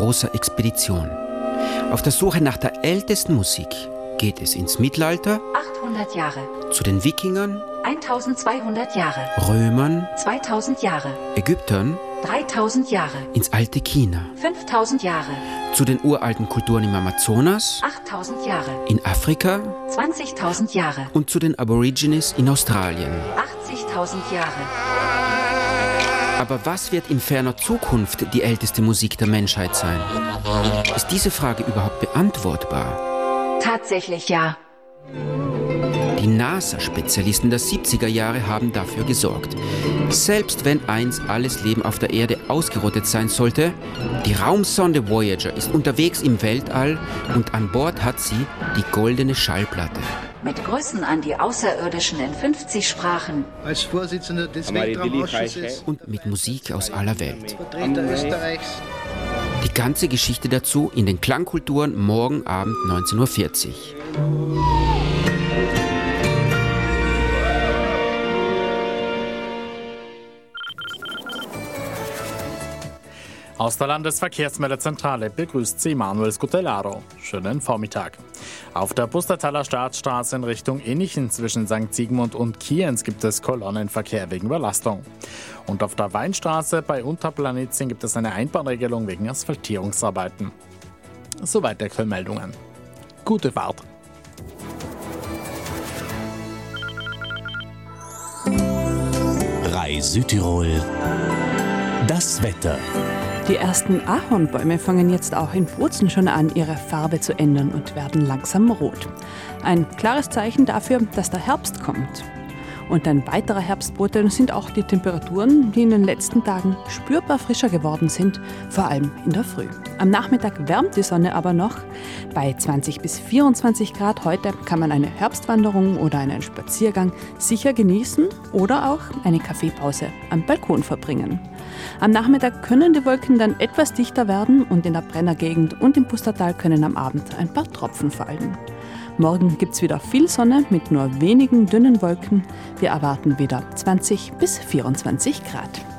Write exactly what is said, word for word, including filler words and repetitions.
großer Expedition. Auf der Suche nach der ältesten Musik geht es ins Mittelalter, achthundert Jahre, zu den Wikingern, eintausendzweihundert Jahre, Römern, zweitausend Jahre, Ägyptern, dreitausend Jahre, ins alte China, fünftausend Jahre, zu den uralten Kulturen im Amazonas, achttausend Jahre, in Afrika, zwanzigtausend Jahre und zu den Aborigines in Australien, achtzigtausend Jahre. Aber was wird in ferner Zukunft die älteste Musik der Menschheit sein? Ist diese Frage überhaupt beantwortbar? Tatsächlich ja. Die NASA-Spezialisten der siebziger Jahre haben dafür gesorgt. Selbst wenn einst alles Leben auf der Erde ausgerottet sein sollte, die Raumsonde Voyager ist unterwegs im Weltall und an Bord hat sie die goldene Schallplatte. Mit Grüßen an die Außerirdischen in fünfzig Sprachen. Als Vorsitzender des Weltraumausschusses und mit Musik aus aller Welt. Vertreter Österreichs. Die ganze Geschichte dazu in den Klangkulturen morgen Abend neunzehn Uhr vierzig. Aus der Landesverkehrsmeldezentrale begrüßt Sie Manuel Scutellaro. Schönen Vormittag. Auf der Pustertaler Staatsstraße in Richtung Innichen zwischen Sankt Sigmund und Kienz gibt es Kolonnenverkehr wegen Überlastung. Und auf der Weinstraße bei Unterplanitien gibt es eine Einbahnregelung wegen Asphaltierungsarbeiten. Soweit der Meldungen. Gute Fahrt. Rai Südtirol. Das Wetter. Die ersten Ahornbäume fangen jetzt auch in Bozen schon an, ihre Farbe zu ändern und werden langsam rot. Ein klares Zeichen dafür, dass der Herbst kommt. Und ein weiterer Herbstbote sind auch die Temperaturen, die in den letzten Tagen spürbar frischer geworden sind, vor allem in der Früh. Am Nachmittag wärmt die Sonne aber noch. Bei zwanzig bis vierundzwanzig Grad heute kann man eine Herbstwanderung oder einen Spaziergang sicher genießen oder auch eine Kaffeepause am Balkon verbringen. Am Nachmittag können die Wolken dann etwas dichter werden und in der Brennergegend und im Pustertal können am Abend ein paar Tropfen fallen. Morgen gibt es wieder viel Sonne mit nur wenigen dünnen Wolken. Wir erwarten wieder zwanzig bis vierundzwanzig Grad.